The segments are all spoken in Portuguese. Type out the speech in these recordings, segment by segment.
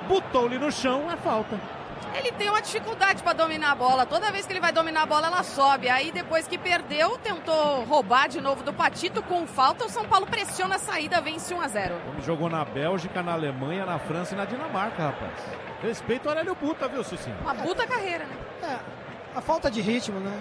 botou-lhe no chão, é falta. Ele tem uma dificuldade para dominar a bola. Toda vez que ele vai dominar a bola, ela sobe. Aí depois que perdeu, tentou roubar de novo do Patito com falta. O São Paulo pressiona a saída, vence 1-0. Ele jogou na Bélgica, na Alemanha, na França e na Dinamarca, rapaz. Respeita o Aurélio Buta, viu, Cicinho? Uma puta carreira, né? A falta de ritmo, né?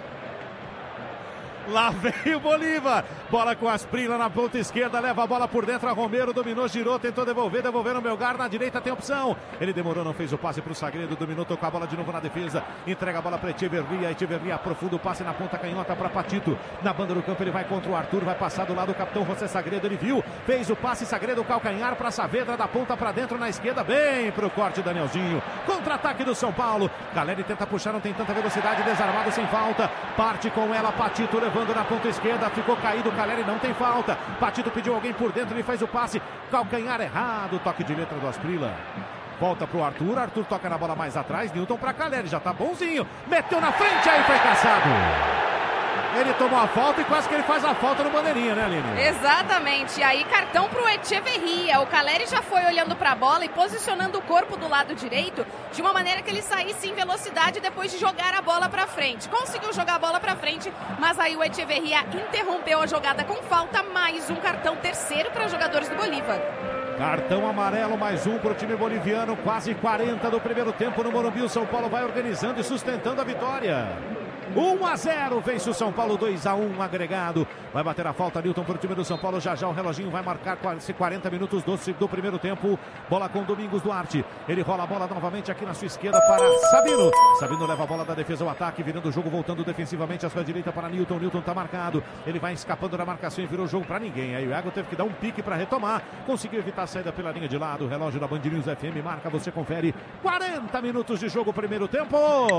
Lá vem o Bolívar, bola com Asprilla na ponta esquerda, leva a bola por dentro, a Romero dominou, girou, tentou devolver no Melgar, na direita tem opção, ele demorou, não fez o passe para o Sagredo, dominou, tocou a bola de novo na defesa, entrega a bola para Echeverria aprofunda o passe na ponta canhota para Patito, na banda do campo ele vai contra o Arthur, vai passar do lado do capitão José Sagredo, ele viu, fez o passe, Sagredo, calcanhar para Saavedra, da ponta para dentro na esquerda, bem pro corte Danielzinho, contra-ataque do São Paulo, Caleri tenta puxar, não tem tanta velocidade, desarmado sem falta, parte com ela, Patito levando na ponta esquerda, ficou caído, Caleri não tem falta, Patito pediu alguém por dentro, ele faz o passe, calcanhar errado, toque de letra do Asprilla. Volta pro Arthur, Arthur toca na bola mais atrás, Newton pra Caleri, já tá bonzinho, meteu na frente, aí foi caçado. Ele tomou a falta e quase que ele faz a falta no bandeirinha, né, Aline? Exatamente. E aí, cartão pro Echeverria. O Caleri já foi olhando pra bola e posicionando o corpo do lado direito de uma maneira que ele saísse em velocidade depois de jogar a bola pra frente. Conseguiu jogar a bola pra frente, mas aí o Echeverria interrompeu a jogada com falta. Mais um cartão, terceiro para jogadores do Bolívar. Cartão amarelo, mais um para o time boliviano. Quase 40 do primeiro tempo no Morumbi. O São Paulo vai organizando e sustentando a vitória. 1-0, vence o São Paulo, 2-1 agregado. Vai bater a falta, Newton, para o time do São Paulo. Já já o reloginho vai marcar quase 40 minutos do primeiro tempo. Bola com Domingos Duarte. Ele rola a bola novamente aqui na sua esquerda para Sabino. Sabino leva a bola da defesa ao ataque, virando o jogo, voltando defensivamente à sua direita para Newton. Newton está marcado. Ele vai escapando da marcação e virou o jogo para ninguém. Aí o Iago teve que dar um pique para retomar. Conseguiu evitar a saída pela linha de lado. O relógio da Band News FM marca, você confere. 40 minutos de jogo, primeiro tempo.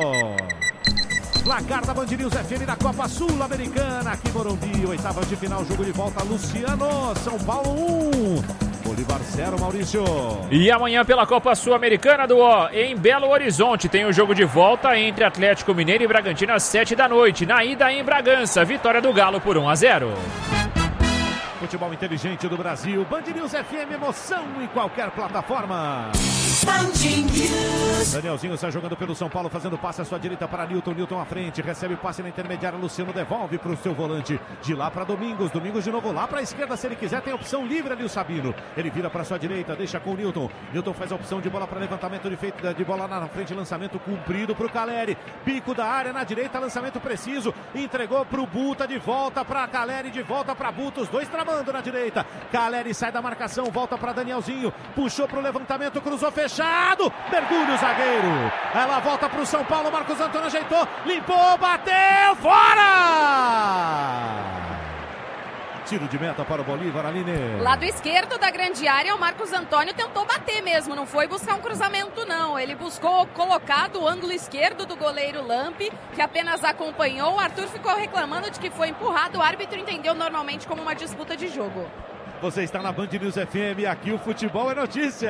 Placar da Band News FM da Copa Sul-Americana, aqui Morumbi, oitavas de final, jogo de volta, Luciano, São Paulo 1, Bolívar 0, Maurício. E amanhã pela Copa Sul-Americana do O, em Belo Horizonte, tem o jogo de volta entre Atlético Mineiro e Bragantino às 7 da noite, na ida em Bragança, vitória do Galo por 1-0. Futebol inteligente do Brasil, Band News FM, emoção em qualquer plataforma. Danielzinho está jogando pelo São Paulo, fazendo passe à sua direita para Newton. Newton à frente, recebe passe na intermediária. Luciano devolve para o seu volante. De lá para Domingos. Domingos de novo lá para a esquerda. Se ele quiser, tem opção livre ali o Sabino. Ele vira para a sua direita, deixa com o Newton. Newton faz a opção de bola para levantamento de bola na frente. Lançamento cumprido para o Caleri. Pico da área na direita, lançamento preciso. Entregou para o Buta, de volta para Caleri, de volta para Buta. Os dois tramando na direita. Caleri sai da marcação, volta para Danielzinho. Puxou para o levantamento, cruzou fechado. Mergulha o zagueiro. Ela volta para o São Paulo. Marcos Antônio ajeitou, limpou, bateu, fora! Tiro de meta para o Bolívar, Aline. Lado esquerdo da grande área, o Marcos Antônio tentou bater mesmo, não foi buscar um cruzamento não. Ele buscou colocar do ângulo esquerdo do goleiro Lampe, que apenas acompanhou. O Arthur ficou reclamando de que foi empurrado. O árbitro entendeu normalmente como uma disputa de jogo. Você está na Band News FM, aqui o futebol é notícia.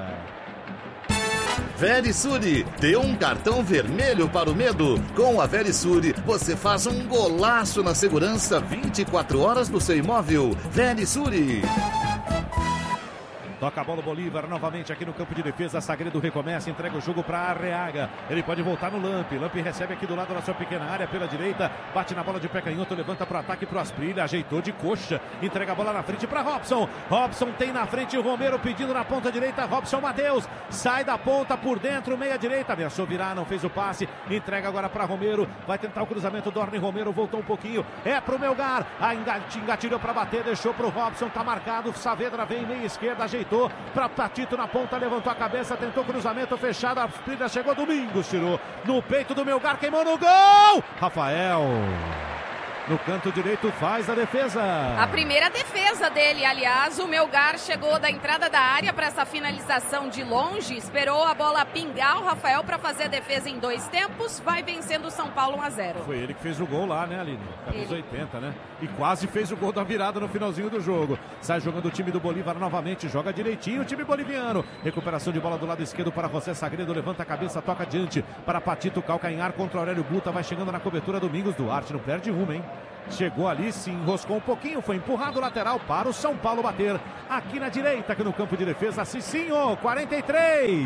Verisure, dê um cartão vermelho para o medo. Com a Verisure, você faz um golaço na segurança 24 horas do seu imóvel. Verisure. Toca a bola o Bolívar novamente aqui no campo de defesa. Sagredo recomeça, entrega o jogo para Arreaga. Ele pode voltar no Lampe. Lampe recebe aqui do lado da sua pequena área pela direita. Bate na bola de pé canhoto, levanta para o ataque para o Asprilla. Ajeitou de coxa. Entrega a bola na frente para Robson. Robson tem na frente o Romero pedindo na ponta direita. Robson Matheus sai da ponta por dentro, meia direita. Ameaçou virar, não fez o passe. Entrega agora para Romero. Vai tentar o cruzamento. Dorne Romero voltou um pouquinho. É para o Melgar. Engatilhou para bater, deixou para o Robson. Tá marcado. Saavedra vem meia esquerda, ajeitou para Patito na ponta, levantou a cabeça, tentou cruzamento fechado, a Asprilla chegou, Domingos tirou no peito do Melgar, queimou no gol, Rafael no canto direito faz a defesa. A primeira defesa dele, aliás, o Melgar chegou da entrada da área para essa finalização de longe, esperou a bola pingar, o Rafael para fazer a defesa em dois tempos, vai vencendo o São Paulo 1-0. Foi ele que fez o gol lá, né, Aline? Camisa 80, né? E quase fez o gol da virada no finalzinho do jogo. Sai jogando o time do Bolívar novamente, joga direitinho o time boliviano. Recuperação de bola do lado esquerdo para José Sagredo, levanta a cabeça, toca adiante para Patito, calcanhar contra Aurélio Buta, vai chegando na cobertura, Domingos Duarte, não perde uma, hein? Chegou ali, se enroscou um pouquinho, foi empurrado lateral para o São Paulo bater aqui na direita, aqui no campo de defesa. Cicinho, 43.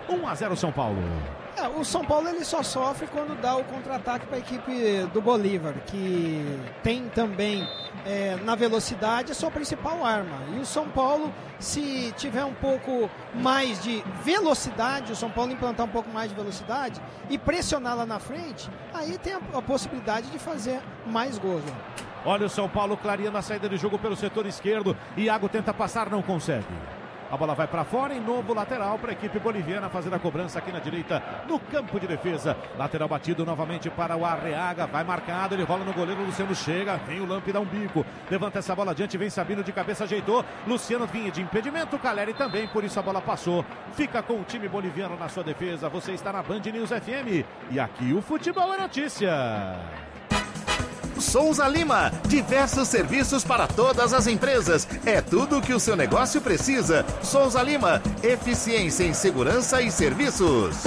1-0 São Paulo. O São Paulo ele só sofre quando dá o contra-ataque para a equipe do Bolívar, que tem também na velocidade a sua principal arma. E o São Paulo, se tiver um pouco mais de velocidade, o São Paulo implantar um pouco mais de velocidade e pressionar lá na frente, aí tem a possibilidade de fazer mais gols. Né? Olha o São Paulo clareando a saída de jogo pelo setor esquerdo. Iago tenta passar, não consegue. A bola vai para fora em novo lateral para a equipe boliviana fazer a cobrança aqui na direita no campo de defesa. Lateral batido novamente para o Arreaga. Vai marcado, ele rola no goleiro. Luciano chega, vem o Lampi, dá um bico. Levanta essa bola adiante, vem Sabino de cabeça, ajeitou. Luciano vinha de impedimento, Caleri também, por isso a bola passou. Fica com o time boliviano na sua defesa. Você está na Band News FM e aqui o futebol é notícia. Souza Lima, diversos serviços para todas as empresas. É tudo o que o seu negócio precisa. Souza Lima, eficiência em segurança e serviços.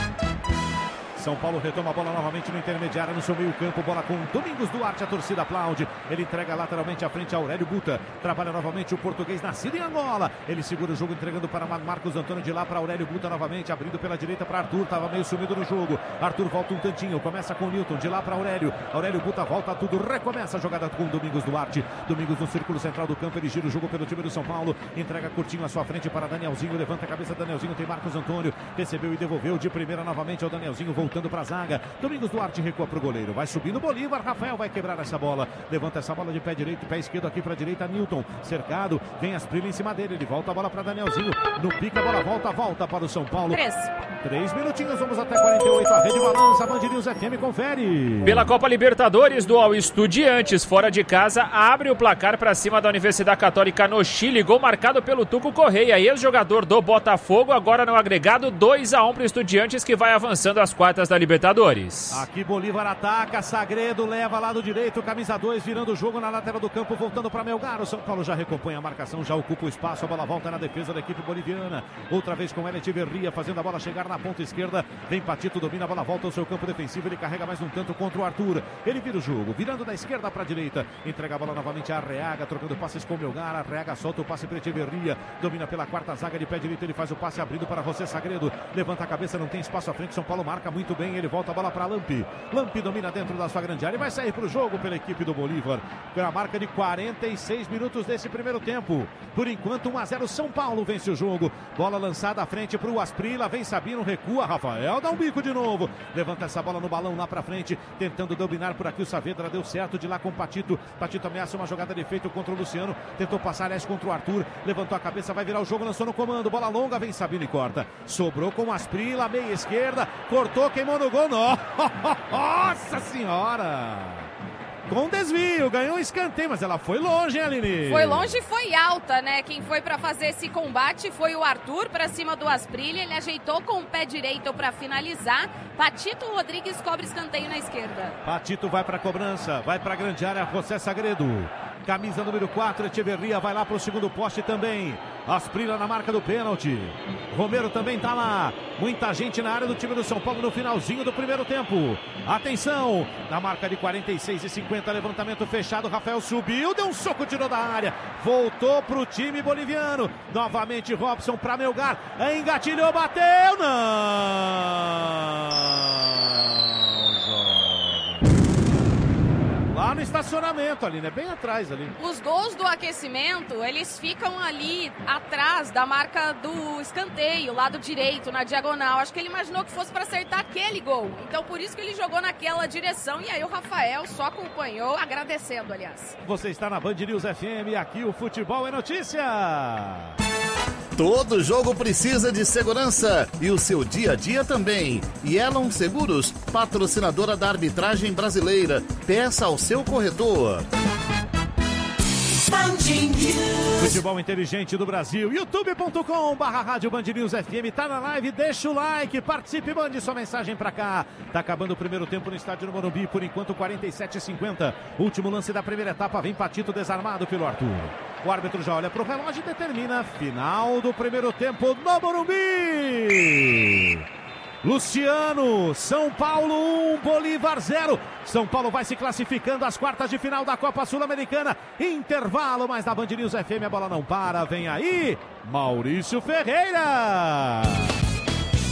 São Paulo retoma a bola novamente no intermediário, no seu meio campo, bola com Domingos Duarte, a torcida aplaude, ele entrega lateralmente à frente a Aurélio Buta, trabalha novamente o português nascido em Angola, ele segura o jogo entregando para Marcos Antônio, de lá para Aurélio Buta novamente, abrindo pela direita para Arthur, estava meio sumido no jogo, Arthur volta um tantinho, começa com o Newton, de lá para Aurélio Buta volta tudo, recomeça a jogada com Domingos Duarte, Domingos no círculo central do campo, ele gira o jogo pelo time do São Paulo, entrega curtinho à sua frente para Danielzinho, levanta a cabeça, Danielzinho tem Marcos Antônio, recebeu e devolveu de primeira novamente ao Danielzinho, voltando para a zaga, Domingos Duarte recua para o goleiro, vai subindo o Bolívar, Rafael vai quebrar essa bola, levanta essa bola de pé direito, pé esquerdo aqui para a direita, Newton, cercado, vem Asprilla em cima dele, ele volta a bola para Danielzinho, no pique a bola volta para o São Paulo. 3 minutinhos, vamos até 48, a Rede Balança, Band News FM, confere. Pela Copa Libertadores do Estudiantes, fora de casa, abre o placar para cima da Universidade Católica no Chile, gol marcado pelo Tuco Correia, ex-jogador do Botafogo, agora no agregado 2-1 para o Estudiantes, que vai avançando às quartas da Libertadores. Aqui Bolívar ataca, Sagredo leva lado direito, camisa 2, virando o jogo na lateral do campo, voltando para Melgar, o São Paulo já recompõe a marcação, já ocupa o espaço, a bola volta na defesa da equipe boliviana, outra vez com Elliot Verria, fazendo a bola chegar na ponta esquerda, vem Patito, domina a bola, volta ao seu campo defensivo, ele carrega mais um tanto contra o Arthur, ele vira o jogo, virando da esquerda para a direita, entrega a bola novamente a Arreaga, trocando passes com Melgar, Arreaga solta o passe para Echeverria, domina pela quarta zaga de pé direito, ele faz o passe abrindo para José Sagredo, levanta a cabeça, não tem espaço à frente, São Paulo marca muito bem, ele volta a bola para Lampi, Lampi domina dentro da sua grande área e vai sair para o jogo pela equipe do Bolívar, com a marca de 46 minutos desse primeiro tempo, por enquanto 1-0 São Paulo vence o jogo, bola lançada à frente para o Asprilla, vem Sabino, recua, Rafael dá um bico de novo, levanta essa bola no balão lá para frente, tentando dominar por aqui o Saavedra, deu certo de lá com o Patito, Patito ameaça uma jogada de efeito contra o Luciano, tentou passar aliás contra o Arthur, levantou a cabeça, vai virar o jogo, lançou no comando, bola longa, vem Sabino e corta, sobrou com o Asprilla, meia esquerda, cortou, queimou no gol, nossa senhora! Com desvio, ganhou um escanteio, mas ela foi longe, hein, Aline? Foi longe e foi alta, né? Quem foi pra fazer esse combate foi o Arthur, pra cima do Asprilla, ele ajeitou com o pé direito pra finalizar, Patito Rodrigues cobre escanteio na esquerda. Patito vai pra cobrança, vai pra grande área, José Sagredo. Camisa número 4, Echeverria vai lá pro segundo poste também. Asprilla na marca do pênalti. Romero também tá lá. Muita gente na área do time do São Paulo no finalzinho do primeiro tempo. Atenção, na marca de 46:50, levantamento fechado. Rafael subiu, deu um soco, tirou da área. Voltou pro time boliviano. Novamente Robson pra Melgar. Engatilhou, bateu, não! Lá no estacionamento ali, né? Bem atrás ali. Os gols do aquecimento, eles ficam ali atrás da marca do escanteio, lado direito, na diagonal. Acho que ele imaginou que fosse para acertar aquele gol. Então por isso que ele jogou naquela direção. E aí o Rafael só acompanhou, agradecendo, aliás. Você está na Band News FM, aqui o futebol é notícia. Todo jogo precisa de segurança e o seu dia a dia também. Yellow Seguros, patrocinadora da arbitragem brasileira. Peça ao seu corretor. Futebol inteligente do Brasil, youtube.com/rádio Band News FM, tá na live, deixa o like, participe, mande sua mensagem pra cá. Tá acabando o primeiro tempo no estádio do Morumbi, por enquanto 47:50. Último lance da primeira etapa, vem Patito desarmado pelo Arthur. O árbitro já olha pro relógio e determina final do primeiro tempo no Morumbi. Luciano, São Paulo 1, Bolívar 0. São Paulo vai se classificando às quartas de final da Copa Sul-Americana. Intervalo, mas na Band News FM a bola não para. Vem aí, Maurício Ferreira.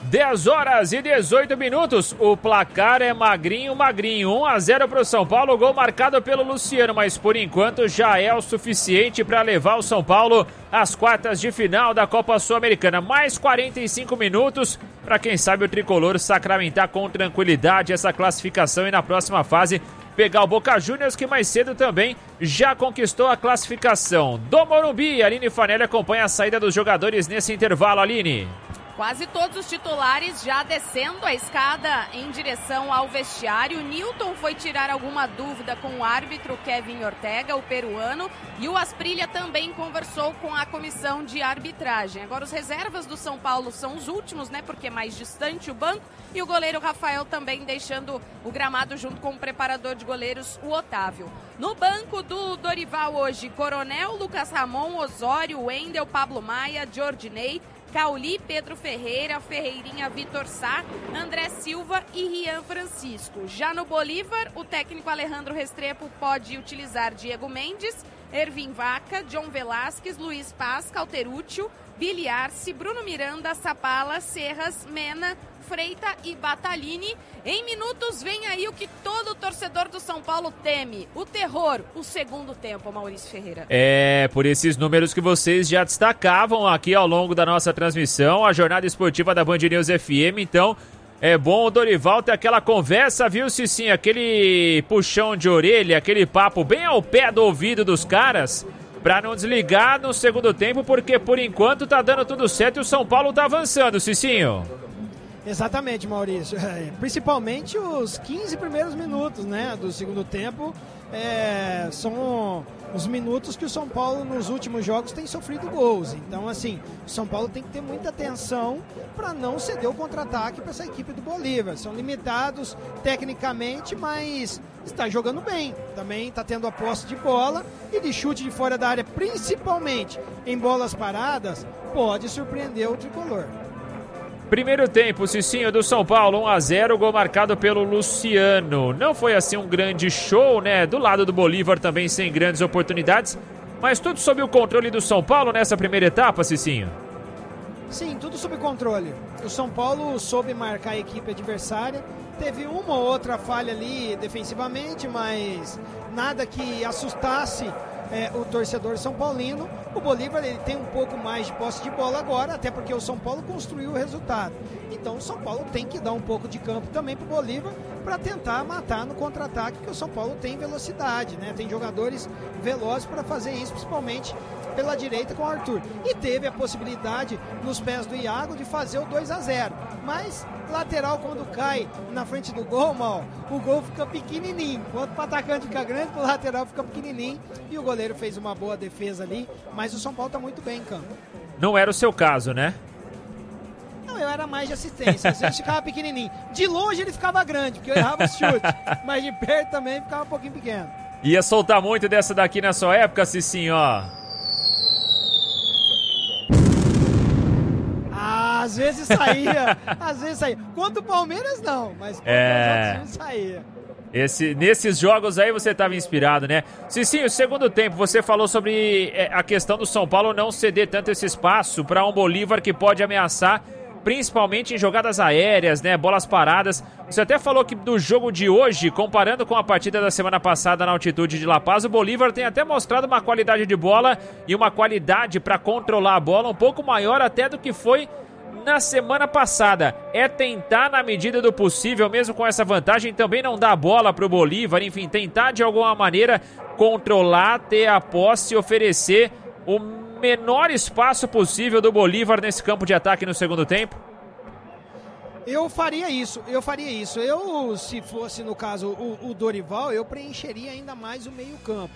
10 horas e 18 minutos. O placar é magrinho. 1-0 para o São Paulo. Gol marcado pelo Luciano, mas por enquanto já é o suficiente para levar o São Paulo às quartas de final da Copa Sul-Americana. Mais 45 minutos para, quem sabe, o tricolor sacramentar com tranquilidade essa classificação e na próxima fase pegar o Boca Juniors, que mais cedo também já conquistou a classificação. Do Morumbi, Aline Fanelli acompanha a saída dos jogadores nesse intervalo. Aline. Quase todos os titulares já descendo a escada em direção ao vestiário. Newton foi tirar alguma dúvida com o árbitro Kevin Ortega, o peruano, e o Asprilla também conversou com a comissão de arbitragem. Agora os reservas do São Paulo são os últimos, né, porque é mais distante o banco, e o goleiro Rafael também deixando o gramado junto com o preparador de goleiros, o Otávio. No banco do Dorival hoje, Coronel, Lucas Ramon, Osório, Wendel, Pablo Maia, Jordinei, Cauli, Pedro Ferreira, Ferreirinha, Vitor Sá, André Silva e Rian Francisco. Já no Bolívar, o técnico Alejandro Restrepo pode utilizar Diego Mendes, Ervin Vaca, John Velasquez, Luiz Paz, Cauterúcio, Billy Arce, Bruno Miranda, Sapala, Serras, Mena, Freita e Batalini. Em minutos vem aí o que todo torcedor do São Paulo teme, o terror, o segundo tempo, Maurício Ferreira. É, por esses números que vocês já destacavam aqui ao longo da nossa transmissão, a jornada esportiva da Band News FM, então é bom o Dorival ter aquela conversa, viu, Cicinho, aquele puxão de orelha, aquele papo bem ao pé do ouvido dos caras, pra não desligar no segundo tempo, porque por enquanto tá dando tudo certo e o São Paulo tá avançando, Cicinho. Exatamente, Maurício. Principalmente os 15 primeiros minutos, né, do segundo tempo, são os minutos que o São Paulo nos últimos jogos tem sofrido gols. Então, assim, o São Paulo tem que ter muita atenção para não ceder o contra-ataque para essa equipe do Bolívar. São limitados tecnicamente, mas está jogando bem. Também está tendo a posse de bola e de chute de fora da área, principalmente em bolas paradas, pode surpreender o tricolor. Primeiro tempo, Cicinho, do São Paulo, 1-0, gol marcado pelo Luciano. Não foi assim um grande show, né? Do lado do Bolívar também sem grandes oportunidades, mas tudo sob o controle do São Paulo nessa primeira etapa, Cicinho? Sim, tudo sob controle. O São Paulo soube marcar a equipe adversária, teve uma ou outra falha ali defensivamente, mas nada que assustasse o torcedor São Paulino. O Bolívar, ele tem um pouco mais de posse de bola agora, até porque o São Paulo construiu o resultado. Então o São Paulo tem que dar um pouco de campo também para o Bolívar para tentar matar no contra-ataque, porque o São Paulo tem velocidade, né? Tem jogadores velozes para fazer isso, principalmente pela direita com o Arthur. E teve a possibilidade nos pés do Iago de fazer o 2-0. Mas lateral, quando cai na frente do gol, mal, o gol fica pequenininho. Quando o atacante fica grande, o lateral fica pequenininho. E o goleiro fez uma boa defesa ali, mas o São Paulo está muito bem em campo. Não era o seu caso, né? Não, eu era mais de assistência. Às vezes ficava pequenininho. De longe ele ficava grande, porque eu errava os chutes. Mas de perto também ficava um pouquinho pequeno. Ia soltar muito dessa daqui na sua época, Cicinho, ó. Às vezes saía, às vezes saía. Contra o Palmeiras não, mas contra os outros saía. Nesses jogos aí você estava inspirado, né? Cicinho, segundo tempo, você falou sobre a questão do São Paulo não ceder tanto esse espaço para um Bolívar que pode ameaçar, principalmente em jogadas aéreas, né? Bolas paradas. Você até falou que do jogo de hoje, comparando com a partida da semana passada na altitude de La Paz, o Bolívar tem até mostrado uma qualidade de bola e uma qualidade para controlar a bola um pouco maior até do que foi na semana passada. É tentar, na medida do possível, mesmo com essa vantagem, também não dar bola para o Bolívar, enfim, tentar de alguma maneira controlar, ter a posse e oferecer o menor espaço possível do Bolívar nesse campo de ataque no segundo tempo? Eu faria isso. Eu, se fosse, no caso, o Dorival, eu preencheria ainda mais o meio-campo.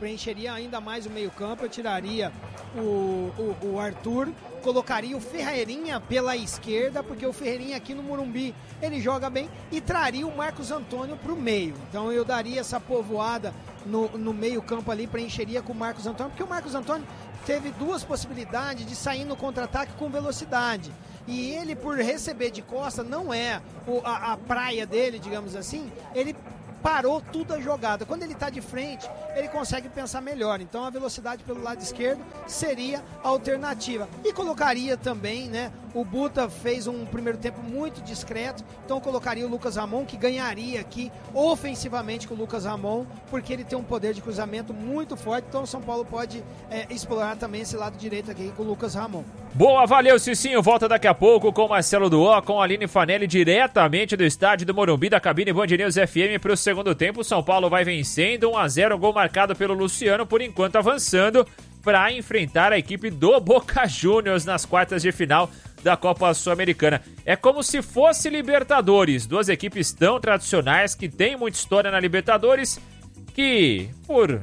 Eu tiraria o Arthur, colocaria o Ferreirinha pela esquerda, porque o Ferreirinha aqui no Morumbi, ele joga bem, e traria o Marcos Antônio para o meio. Então eu daria essa povoada no meio campo ali, preencheria com o Marcos Antônio, porque o Marcos Antônio teve duas possibilidades de sair no contra-ataque com velocidade. E ele, por receber de costa, não é a praia dele, digamos assim, ele parou tudo a jogada. Quando ele está de frente, ele consegue pensar melhor. Então a velocidade pelo lado esquerdo seria a alternativa. E colocaria também, né, O Buta fez um primeiro tempo muito discreto, então eu colocaria o Lucas Ramon, que ganharia aqui ofensivamente com o Lucas Ramon, porque ele tem um poder de cruzamento muito forte, então o São Paulo pode explorar também esse lado direito aqui com o Lucas Ramon. Boa, valeu, Cicinho. Volta daqui a pouco com Marcelo Duó, com a Aline Fanelli, diretamente do estádio do Morumbi, da cabine Band News FM para o segundo tempo. O São Paulo vai vencendo 1-0, gol marcado pelo Luciano, por enquanto avançando para enfrentar a equipe do Boca Juniors nas quartas de final da Copa Sul-Americana. É como se fosse Libertadores, duas equipes tão tradicionais que têm muita história na Libertadores, que por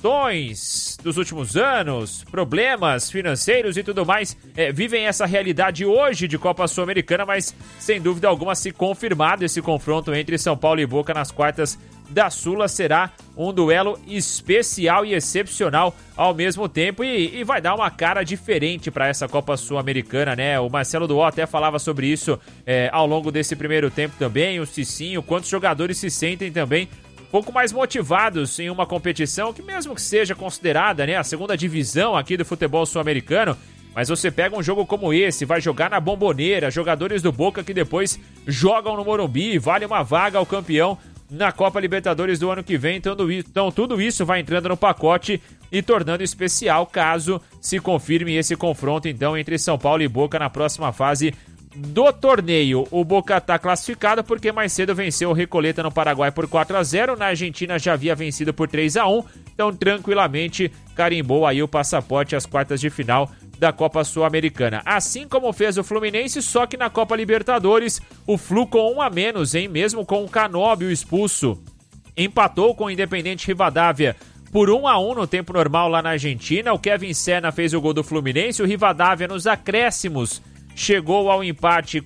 gestões dos últimos anos, problemas financeiros e tudo mais, vivem essa realidade hoje de Copa Sul-Americana, mas sem dúvida alguma, se confirmado esse confronto entre São Paulo e Boca nas quartas da Sula, será um duelo especial e excepcional ao mesmo tempo e vai dar uma cara diferente para essa Copa Sul-Americana, né? O Marcelo Duó até falava sobre isso ao longo desse primeiro tempo também, o Cicinho, quantos jogadores se sentem também um pouco mais motivados em uma competição que, mesmo que seja considerada, né, a segunda divisão aqui do futebol sul-americano, mas você pega um jogo como esse, vai jogar na Bomboneira, jogadores do Boca que depois jogam no Morumbi, vale uma vaga ao campeão na Copa Libertadores do ano que vem, então tudo isso vai entrando no pacote e tornando especial caso se confirme esse confronto então entre São Paulo e Boca na próxima fase do torneio. O Boca está classificado porque mais cedo venceu o Recoleta no Paraguai por 4-0, na Argentina já havia vencido por 3-1, então tranquilamente carimbou aí o passaporte às quartas de final da Copa Sul-Americana. Assim como fez o Fluminense, só que na Copa Libertadores, o Flu com 1 a menos, hein? Mesmo com o Canóbio expulso, empatou com o Independente Rivadavia por 1-1 no tempo normal lá na Argentina. O Kevin Serna fez o gol do Fluminense, o Rivadavia nos acréscimos chegou ao empate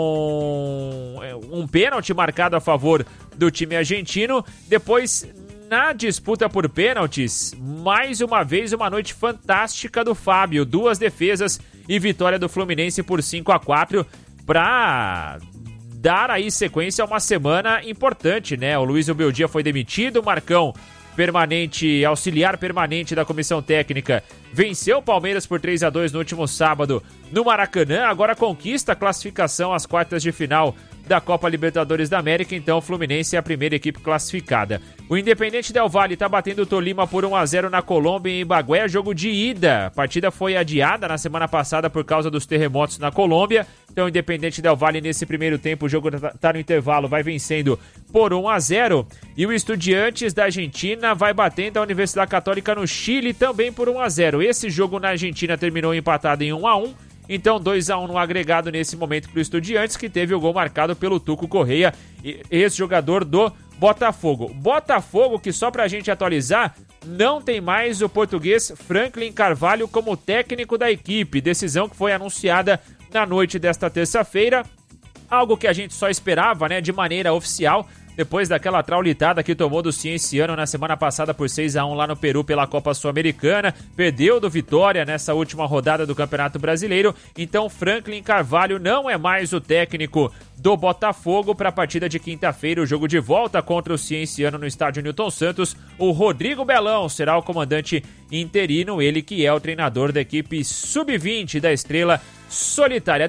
com um pênalti marcado a favor do time argentino. Depois, na disputa por pênaltis, mais uma vez uma noite fantástica do Fábio, 2 defesas e vitória do Fluminense por 5-4 para dar aí sequência a uma semana importante, né? O Luiz Beldia foi demitido, o Marcão, auxiliar permanente da comissão técnica, venceu o Palmeiras por 3-2 no último sábado no Maracanã, agora conquista a classificação às quartas de final da Copa Libertadores da América, então o Fluminense é a primeira equipe classificada. O Independente Del Valle está batendo o Tolima por 1-0 na Colômbia, em Ibagué, jogo de ida. A partida foi adiada na semana passada por causa dos terremotos na Colômbia, então o Independente Del Valle nesse primeiro tempo, o jogo está no intervalo, vai vencendo por 1-0, e o Estudiantes da Argentina vai batendo a Universidade Católica no Chile também por 1-0. Esse jogo na Argentina terminou empatado em 1-1, então 2-1 no agregado nesse momento para o Estudiantes, que teve o gol marcado pelo Tuco Correia, ex-jogador do Botafogo. Botafogo que, só para a gente atualizar, não tem mais o português Franklin Carvalho como técnico da equipe. Decisão que foi anunciada na noite desta terça-feira, algo que a gente só esperava, né, de maneira oficial, depois daquela traulitada que tomou do Cienciano na semana passada por 6-1 lá no Peru pela Copa Sul-Americana, perdeu do Vitória nessa última rodada do Campeonato Brasileiro, então Franklin Carvalho não é mais o técnico do Botafogo para a partida de quinta-feira, o jogo de volta contra o Cienciano no estádio Newton Santos. O Rodrigo Belão será o comandante interino, ele que é o treinador da equipe sub-20 da Estrela Solitária.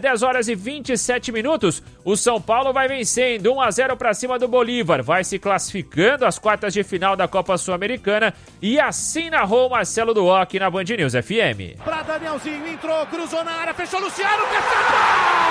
10h27, o São Paulo vai vencendo 1-0 para cima do Bolívar, vai se classificando às quartas de final da Copa Sul-Americana, e assim narrou Marcelo Duó aqui na Band News FM. Para Danielzinho, entrou, cruzou na área, fechou Luciano,